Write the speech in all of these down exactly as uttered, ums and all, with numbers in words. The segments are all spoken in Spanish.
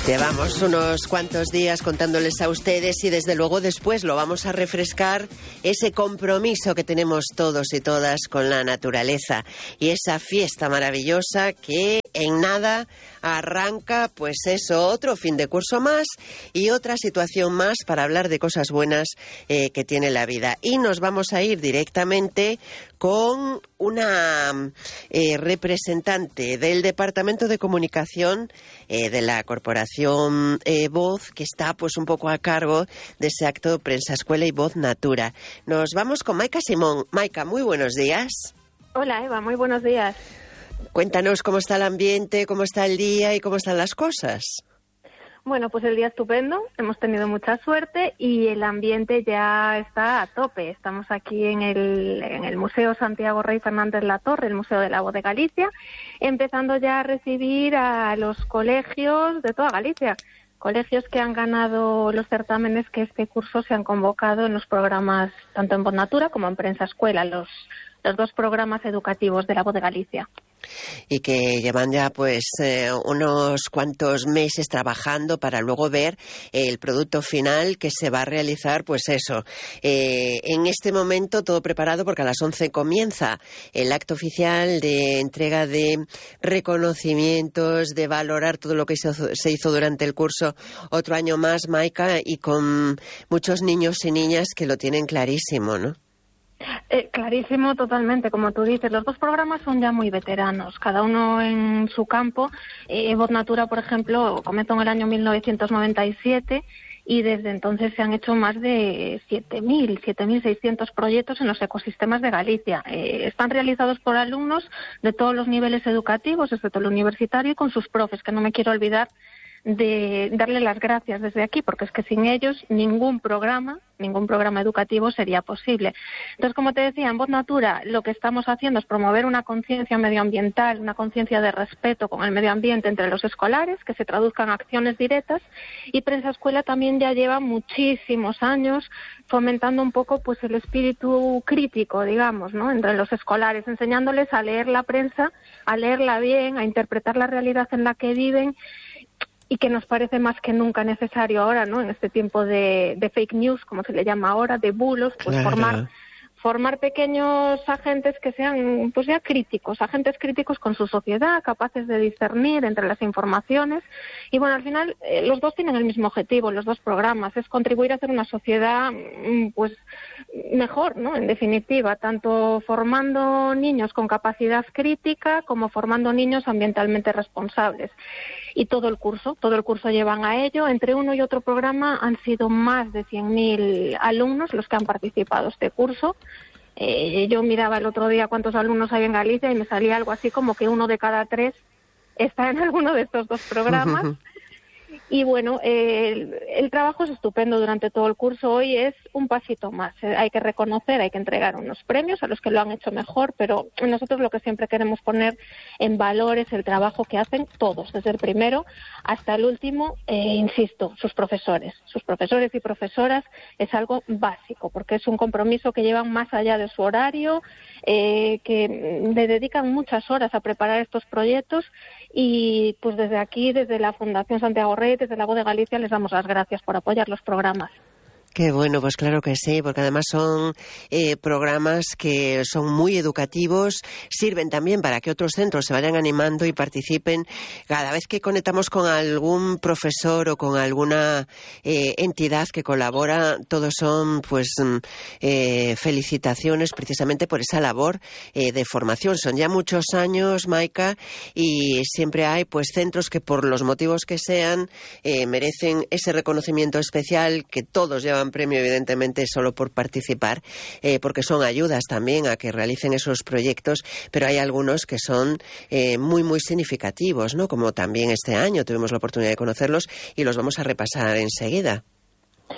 Llevamos unos cuantos días contándoles a ustedes y desde luego después lo vamos a refrescar, ese compromiso que tenemos todos y todas con la naturaleza y esa fiesta maravillosa que en nada arranca, pues eso, otro fin de curso más y otra situación más para hablar de cosas buenas eh, que tiene la vida. Y nos vamos a ir directamente con una eh, representante del Departamento de Comunicación eh, de la Corporación eh, Voz, que está pues un poco a cargo de ese acto Prensa Escuela y Voz Natura. Nos vamos con Maika Simón. Maika, muy buenos días. Hola Eva, muy buenos días. Cuéntanos cómo está el ambiente, cómo está el día y cómo están las cosas. Bueno, pues el día estupendo, hemos tenido mucha suerte y el ambiente ya está a tope. Estamos aquí en el, en el Museo Santiago Rey Fernández Latorre, el Museo de la Voz de Galicia, empezando ya a recibir a los colegios de toda Galicia. Colegios que han ganado los certámenes que este curso se han convocado en los programas, tanto en Voz Natura como en Prensa Escuela, los, los dos programas educativos de la Voz de Galicia. Y que llevan ya pues eh, unos cuantos meses trabajando para luego ver el producto final que se va a realizar, pues eso. Eh, en este momento todo preparado porque a las once comienza el acto oficial de entrega de reconocimientos, de valorar todo lo que se, se hizo durante el curso otro año más, Maika, y con muchos niños y niñas que lo tienen clarísimo, ¿no? Eh, clarísimo, totalmente, como tú dices. Los dos programas son ya muy veteranos, cada uno en su campo. Eh, Voz Natura, por ejemplo, comenzó en el año mil novecientos noventa y siete y desde entonces se han hecho más de siete mil, siete mil seiscientos proyectos en los ecosistemas de Galicia. Eh, están realizados por alumnos de todos los niveles educativos, excepto el universitario, y con sus profes, que no me quiero olvidar de darle las gracias desde aquí, porque es que sin ellos ningún programa, ningún programa educativo sería posible. Entonces, como te decía, en Voz Natura lo que estamos haciendo es promover una conciencia medioambiental, una conciencia de respeto con el medio ambiente entre los escolares, que se traduzcan acciones directas, y Prensa Escuela también ya lleva muchísimos años fomentando un poco pues el espíritu crítico, digamos, ¿no?, entre los escolares, enseñándoles a leer la prensa, a leerla bien, a interpretar la realidad en la que viven, y que nos parece más que nunca necesario ahora, ¿no?, en este tiempo de, de fake news, como se le llama ahora, de bulos, pues claro. formar formar pequeños agentes que sean pues ya críticos, agentes críticos con su sociedad, capaces de discernir entre las informaciones. Y bueno, al final eh, los dos tienen el mismo objetivo, los dos programas, es contribuir a hacer una sociedad pues mejor, ¿no?, en definitiva, tanto formando niños con capacidad crítica como formando niños ambientalmente responsables. Y todo el curso, todo el curso llevan a ello. Entre uno y otro programa han sido más de cien mil alumnos los que han participado este curso. Eh, yo miraba el otro día cuántos alumnos hay en Galicia y me salía algo así como que uno de cada tres está en alguno de estos dos programas. Y bueno, eh, el, el trabajo es estupendo durante todo el curso. Hoy es un pasito más. Eh, hay que reconocer, hay que entregar unos premios a los que lo han hecho mejor, pero nosotros lo que siempre queremos poner en valor es el trabajo que hacen todos, desde el primero hasta el último, eh, insisto, sus profesores. Sus profesores y profesoras es algo básico, porque es un compromiso que llevan más allá de su horario, eh, que le dedican muchas horas a preparar estos proyectos y pues desde aquí, desde la Fundación Santiago Rey, desde la Voz de Galicia, les damos las gracias por apoyar los programas. Qué bueno, pues claro que sí, porque además son eh, programas que son muy educativos, sirven también para que otros centros se vayan animando y participen. Cada vez que conectamos con algún profesor o con alguna eh, entidad que colabora, todos son pues eh, felicitaciones precisamente por esa labor eh, de formación. Son ya muchos años, Maika, y siempre hay pues centros que por los motivos que sean eh, merecen ese reconocimiento especial que todos llevan premio evidentemente solo por participar, eh, porque son ayudas también a que realicen esos proyectos, pero hay algunos que son eh, muy muy significativos, ¿no?, como también este año tuvimos la oportunidad de conocerlos y los vamos a repasar enseguida.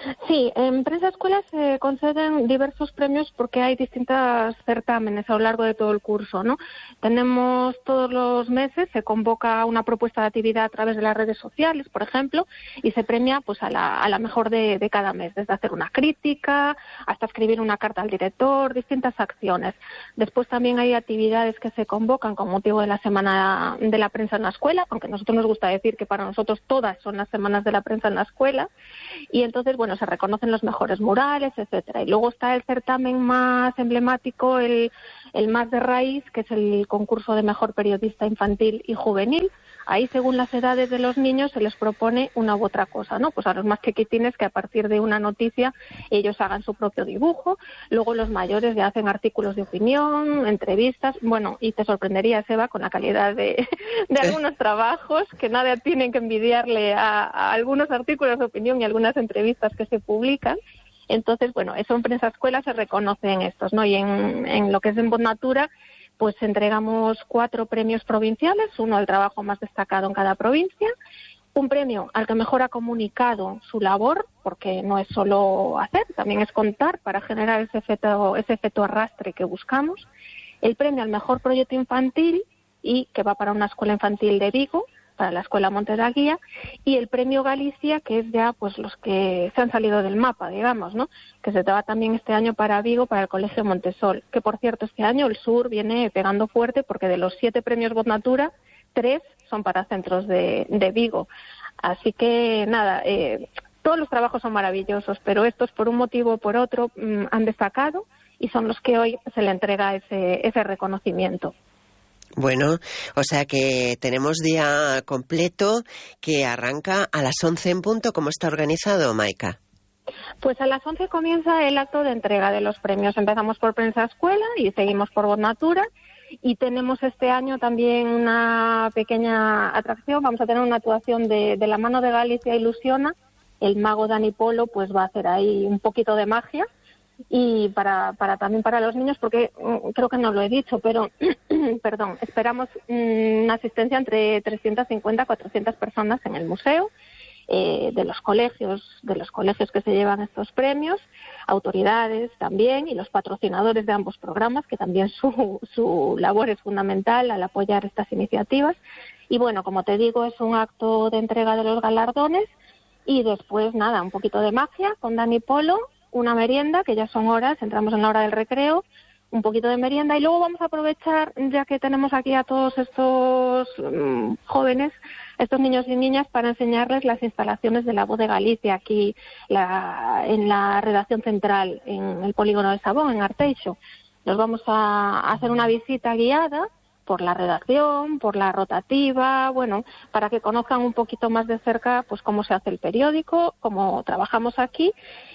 Sí, en Prensa Escuela se conceden diversos premios porque hay distintos certámenes a lo largo de todo el curso, ¿no? Tenemos todos los meses, se convoca una propuesta de actividad a través de las redes sociales, por ejemplo, y se premia pues a la, a la mejor de, de cada mes, desde hacer una crítica hasta escribir una carta al director, distintas acciones. Después también hay actividades que se convocan con motivo de la Semana de la Prensa en la Escuela, aunque a nosotros nos gusta decir que para nosotros todas son las Semanas de la Prensa en la Escuela, y entonces, bueno, se reconocen los mejores murales, etcétera. Y luego está el certamen más emblemático, el, el más de raíz, que es el concurso de mejor periodista infantil y juvenil. Ahí, según las edades de los niños, se les propone una u otra cosa, ¿no? Pues a los más chiquitines, que a partir de una noticia ellos hagan su propio dibujo. Luego los mayores ya hacen artículos de opinión, entrevistas. Bueno, y te sorprendería, Seba, con la calidad de, de algunos trabajos, que nada tienen que envidiarle a, a algunos artículos de opinión y algunas entrevistas que se publican. Entonces, bueno, eso en Prensa Escuela se reconocen estos, ¿no? Y en, en lo que es en Voz Natura, pues entregamos cuatro premios provinciales, uno al trabajo más destacado en cada provincia, un premio al que mejor ha comunicado su labor, porque no es solo hacer, también es contar para generar ese efecto, ese efecto arrastre que buscamos, el premio al mejor proyecto infantil, y que va para una escuela infantil de Vigo, para la Escuela Monte da Guía, y el premio Galicia, que es ya pues los que se han salido del mapa, digamos, ¿no? Que se va también este año para Vigo, para el Colegio Montesol, que por cierto este año el sur viene pegando fuerte, porque de los siete premios Voz Natura, tres son para centros de, de Vigo. Así que nada, eh, todos los trabajos son maravillosos, pero estos por un motivo o por otro mmm, han destacado y son los que hoy se le entrega ese, ese reconocimiento. Bueno, o sea que tenemos día completo que arranca a las once en punto. ¿Cómo está organizado, Maika? Pues a las once comienza el acto de entrega de los premios. Empezamos por Prensa Escuela y seguimos por Voz Natura. Y tenemos este año también una pequeña atracción. Vamos a tener una actuación de, de la mano de Galicia Ilusiona. El mago Dani Polo pues va a hacer ahí un poquito de magia. Y para, para también para los niños, porque mm, creo que no lo he dicho, pero perdón, esperamos mm, una asistencia entre trescientas cincuenta a cuatrocientas personas en el museo, eh, de los colegios, de los colegios que se llevan estos premios, autoridades también y los patrocinadores de ambos programas, que también su, su labor es fundamental al apoyar estas iniciativas. Y bueno, como te digo, es un acto de entrega de los galardones y después nada, un poquito de magia con Dani Polo, una merienda, que ya son horas, entramos en la hora del recreo, un poquito de merienda y luego vamos a aprovechar, ya que tenemos aquí a todos estos um, jóvenes, estos niños y niñas, para enseñarles las instalaciones de la Voz de Galicia aquí la, en la redacción central, en el polígono de Sabón, en Arteixo. Nos vamos a hacer una visita guiada por la redacción, por la rotativa, bueno, para que conozcan un poquito más de cerca pues cómo se hace el periódico, cómo trabajamos aquí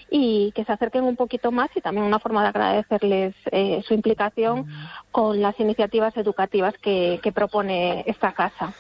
y que se acerquen un poquito más, y también una forma de agradecerles eh, su implicación con las iniciativas educativas que, que propone esta casa.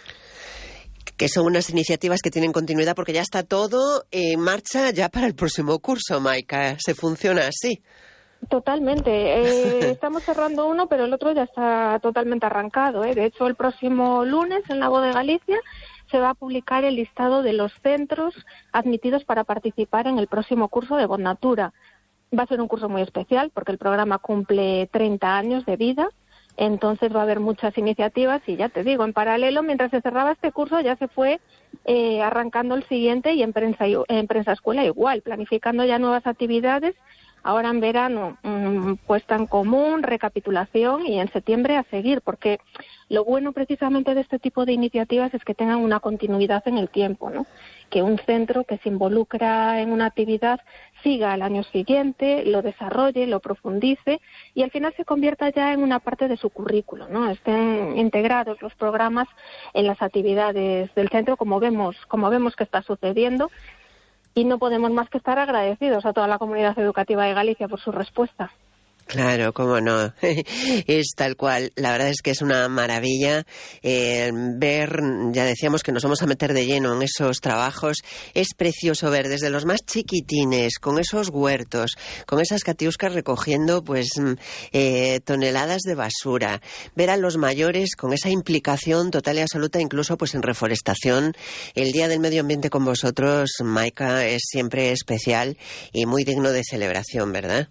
Que son unas iniciativas que tienen continuidad porque ya está todo en marcha ya para el próximo curso, Maika. ¿Se funciona así? Totalmente. Eh, estamos cerrando uno, pero el otro ya está totalmente arrancado, ¿eh? De hecho, el próximo lunes en la Voz de Galicia se va a publicar el listado de los centros admitidos para participar en el próximo curso de Voz Natura. Va a ser un curso muy especial porque el programa cumple treinta años de vida, entonces va a haber muchas iniciativas y ya te digo, en paralelo, mientras se cerraba este curso, ya se fue eh, arrancando el siguiente y en Prensa, en Prensa Escuela igual, planificando ya nuevas actividades. Ahora en verano, mmm, puesta en común, recapitulación y en septiembre a seguir, porque lo bueno precisamente de este tipo de iniciativas es que tengan una continuidad en el tiempo, ¿no? Que un centro que se involucra en una actividad siga al año siguiente, lo desarrolle, lo profundice y al final se convierta ya en una parte de su currículo, ¿no? Estén integrados los programas en las actividades del centro, como vemos, como vemos que está sucediendo. Y no podemos más que estar agradecidos a toda la comunidad educativa de Galicia por su respuesta. Claro, cómo no. Es tal cual. La verdad es que es una maravilla eh, ver, ya decíamos que nos vamos a meter de lleno en esos trabajos. Es precioso ver desde los más chiquitines, con esos huertos, con esas catiuscas recogiendo pues eh, toneladas de basura. Ver a los mayores con esa implicación total y absoluta, incluso pues en reforestación. El Día del Medio Ambiente con vosotros, Maika, es siempre especial y muy digno de celebración, ¿verdad?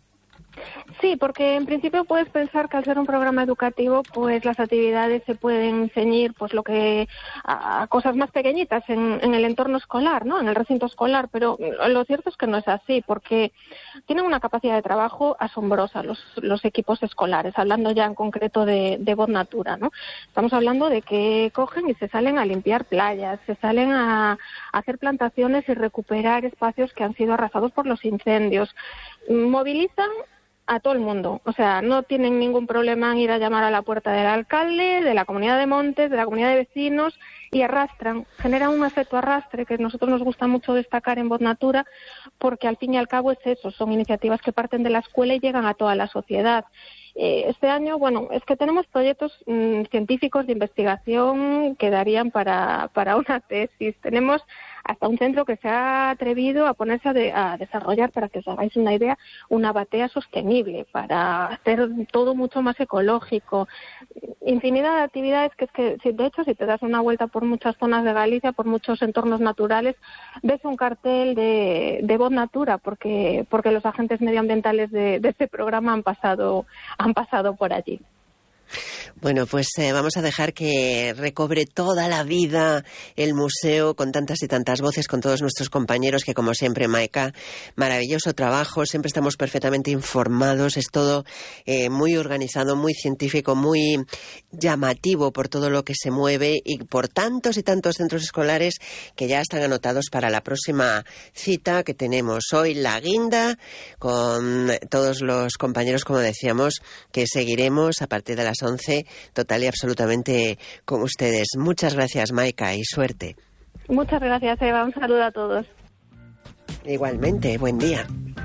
Sí, porque en principio puedes pensar que al ser un programa educativo, pues las actividades se pueden ceñir, pues lo que a, a cosas más pequeñitas en, en el entorno escolar, ¿no? En el recinto escolar, pero lo cierto es que no es así, porque tienen una capacidad de trabajo asombrosa los, los equipos escolares, hablando ya en concreto de, de Voz Natura, ¿no? Estamos hablando de que cogen y se salen a limpiar playas, se salen a, a hacer plantaciones y recuperar espacios que han sido arrasados por los incendios, movilizan a todo el mundo, o sea, no tienen ningún problema en ir a llamar a la puerta del alcalde, de la comunidad de Montes, de la comunidad de vecinos, y arrastran, generan un efecto arrastre que a nosotros nos gusta mucho destacar en Voz Natura, porque al fin y al cabo es eso, son iniciativas que parten de la escuela y llegan a toda la sociedad. Eh, este año, bueno, es que tenemos proyectos mmm, científicos de investigación que darían para, para una tesis. Tenemos hasta un centro que se ha atrevido a ponerse a, de, a desarrollar, para que os hagáis una idea, una batea sostenible, para hacer todo mucho más ecológico. Infinidad de actividades que es que, de hecho, si te das una vuelta por muchas zonas de Galicia, por muchos entornos naturales, ves un cartel de, de Voz Natura, porque, porque los agentes medioambientales de, de este programa han pasado, han pasado por allí. Bueno, pues eh, vamos a dejar que recobre toda la vida el museo con tantas y tantas voces, con todos nuestros compañeros que, como siempre, Maika, maravilloso trabajo, siempre estamos perfectamente informados, es todo eh, muy organizado, muy científico, muy llamativo por todo lo que se mueve y por tantos y tantos centros escolares que ya están anotados para la próxima cita que tenemos hoy, la guinda, con todos los compañeros, como decíamos, que seguiremos a partir de las once, total y absolutamente con ustedes. Muchas gracias, Maika, y suerte. Muchas gracias, Eva. Un saludo a todos. Igualmente, buen día.